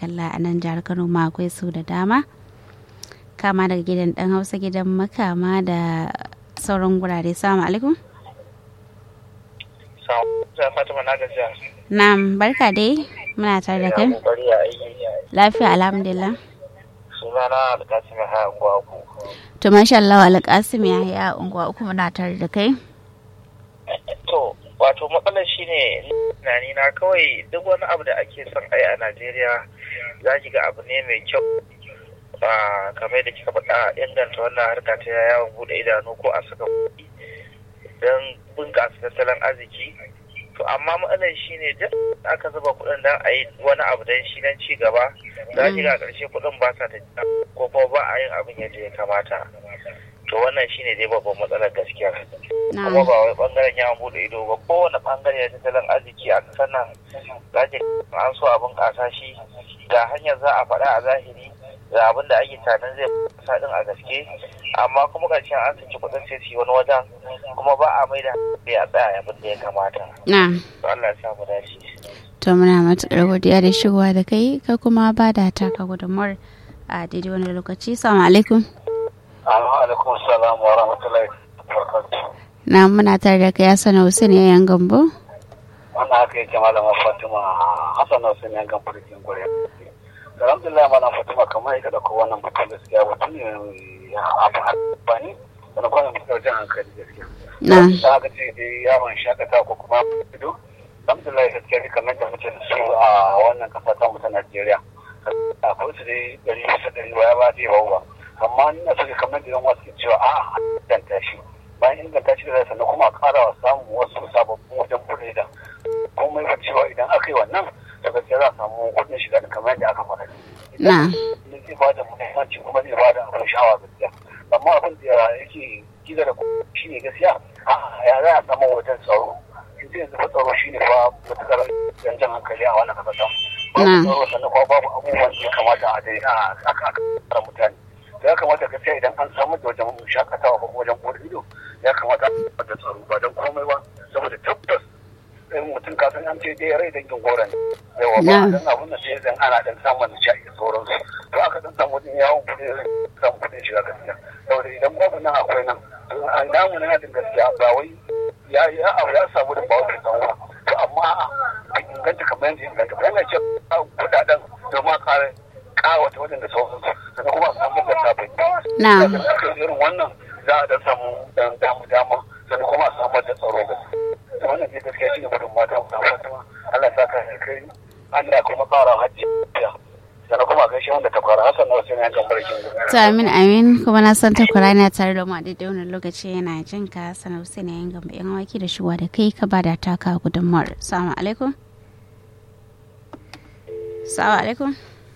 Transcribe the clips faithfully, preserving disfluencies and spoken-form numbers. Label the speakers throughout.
Speaker 1: kalla a nan jihar Kano ma akwai su da dama. Kama daga gidan ɗan Hausa, gidan Makama da sauran gurare. Assalamu alaikum. Na'am, barka dai. Muna tare da kai. Lafiya alhamdulillah.
Speaker 2: Sunana Alƙasim Yahaya unguwa uku.
Speaker 1: To masha Allah, Alƙasim Yahaya unguwa uku muna tare da kai.
Speaker 2: To wato matsalar shine tunani na kawai duk wani abu da ake son ai a Najeriya za ki ga abu ne mai kyau. Kamar da kika faɗa inganta wannan harka ta yawon buɗe idanu ko a saka kuɗi don bunƙasa tattalin arziki. To amma matsalar shi ne duk aka zuba kuɗin don a yi wani abu don shi don ci gaba za ki ga ƙarshe kuɗin ba sa tafiya ko kuma ba a yin abin yadda ya kamata. To wannan shi ne dai babban matsalar gaskiya. Kuma ba wai ɓangaren yawon buɗe ido ba, kowane ɓangare na tattalin arziki a ƙasar nan za ki an so a bunƙasa shi ga hanyar za a faɗa a zahiri ga abin da ake tunanin zai fasa ɗin a gaske, amma kuma ƙarshen an saki kuɗin sai su yi wani wajen kuma ba a mai da ya tsaya abin da ya kamata.
Speaker 1: Na.
Speaker 2: To Allah ya samu dace.
Speaker 1: To muna matuƙar godiya da shigowa da kai ka kuma ba da taka gudunmuwar a daidai wani lokaci. Assalamu alaikum.
Speaker 2: Alaikum salam wa rahmatullahi wa barakatuh.
Speaker 1: Na muna tare da kai Hassan Hussein yayan Gambo.
Speaker 2: Wannan haka yake malama Fatima Hassan Hussein yayan Gambo da kin gore. Alhamdulillah malama Fatima kamar yadda da ko wannan mutum gaskiya mutum ne ya abu bani wani kwanan mutum jan hankali gaskiya.
Speaker 1: Na.
Speaker 2: Da aka ce dai yawon shakata ko kuma ido. Alhamdulillah gaskiya kamar da muke su a wannan kasa ta mu ta Najeriya. Akwai su dai ɗari bisa ɗari waya ba zai bau ba. Amma ina so kamar da yan wasu cewa a inganta shi. Bayan inganta shi da sannan kuma a ƙara wa samun wasu sababbin wajen buɗe da kuma yi cewa idan aka yi wannan da gaskiya za a samu kuɗin shiga da kamar yadda aka faɗa.
Speaker 1: Na.
Speaker 2: Idan zai ba da muhimmanci kuma zai ba da abin sha'awa gaskiya. Amma abin da yake gida da shi ne gaskiya a ya za a samu wajen tsaro. In zai yanzu tsaro shi ne fa matuƙar jan hankali a wannan kasar. Babu tsaro sannan kuma babu abubuwan da ya kamata a dai a kara mutane. Ya kamata gaskiya idan an samu da wajen shakatawa ko wajen bude ido ya kamata a da tsaro ba don komai ba saboda tabbas in mutum ka san an ce dai rai dangin goron yawa ba dan abun da sai zan ana dan samun nishaɗi da sauransu to aka dan samu din yawon bude samu kudin shiga gaskiya saboda idan babu nan akwai nan an damu na din gaskiya ba wai ya ya ya samu da ba wai san to amma a inganta kamar yadda inganta ba yana ce kudaden domin kare kawata wajen da sauransu sannan kuma a samu da sabon
Speaker 1: na
Speaker 2: irin wannan za a dan samu dan damu dama sannan kuma a samu da tsaro ga su wannan ne gaskiya shi ne gudun mata mu fatima Allah ya saka kai Allah kuma fara hajji sannan kuma gaishe wanda ta fara hasan na wasu ne kan barkin
Speaker 1: to amin amin kuma na san ta kwara na tare da mu a daidai wannan lokaci yana jin ka Hassan Hussein yayin gamba yan waki da shigowa da kai ka bada taka gudunmuwar. Assalamu alaikum. Assalamu alaikum.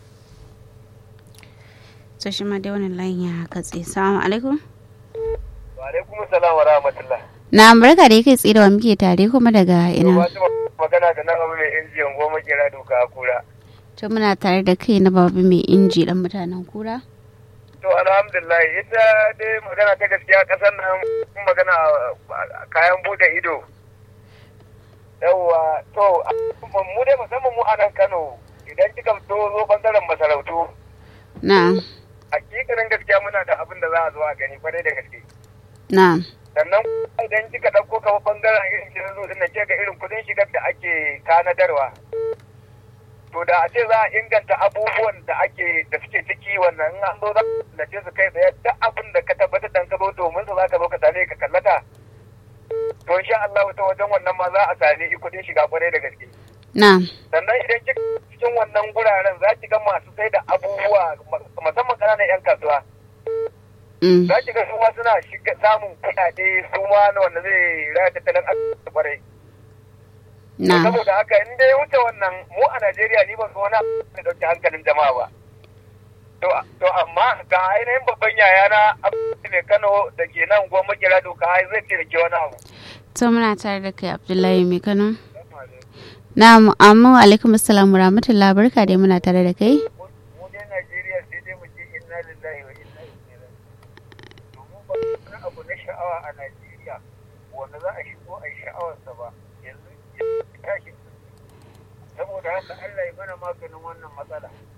Speaker 1: To shi ma dai wannan layin ya katse. Assalamu alaikum.
Speaker 2: Wa alaikum assalam wa rahmatullah.
Speaker 1: Na barka da kai tsaye da wa muke tare kuma daga ina.
Speaker 2: Magana da nan abu mai inji goma kira duka a kura.
Speaker 1: To muna tare da kai na babu mai inji dan mutanen kura.
Speaker 2: To alhamdulillah ita dai magana ta gaskiya kasar nan magana kayan bude ido. Yawwa to mu dai musamman mu a nan Kano idan kika zo zo bangaren masarautu.
Speaker 1: Na.
Speaker 2: Hakikanin gaskiya muna da abin da za a zo a gani kwarai da gaske.
Speaker 1: Na.
Speaker 2: Sannan idan kika ɗauko kama bangaren irin kiran zo din ke ga irin kudin shigar da ake tanadarwa. To da a ce za a inganta abubuwan da ake da suke ciki wannan in an zo za a ce su kai tsaye duk abin da ka tabbatar da ka zo domin su za ka zo ka same ka kallata. To insha Allah ta wajen wannan ma za a sami kudin shiga kwarai da gaske.
Speaker 1: Na.
Speaker 2: Sannan idan kika cikin wannan guraren za ki ga masu sai da abubuwa musamman ƙananan 'yan kasuwa. Za ki ga su ma suna shiga samun kuɗaɗe su ma na wanda zai raya tattalin arziki kwarai.
Speaker 1: Na.
Speaker 2: Saboda haka in dai wuce wannan mu a Najeriya ni ban ga wani abu da ɗauki hankalin jama'a ba. To amma ga ainihin babban yayana Abdullahi mai Kano da ke nan goma kira doka zai ce da ke wani abu.
Speaker 1: To muna tare da kai Abdullahi mai Kano. Na'am, amma alaikum assalam wa rahmatullahi barka dai muna tare da kai.
Speaker 2: Mu dai Najeriya sai dai mu ce inna lillahi wa inna ilaihi raji'un. Domin ba wani abu na sha'awa a Najeriya wanda za a shigo a yi sha'awarsa ba yanzu ya tashi. Saboda haka Allah ya mana maganin wannan matsala.